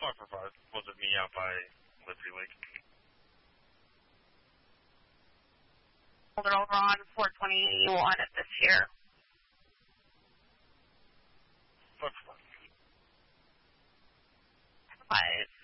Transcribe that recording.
5 for 5. Was it me out by Liberty Lake? Hold it over on 421 at this year.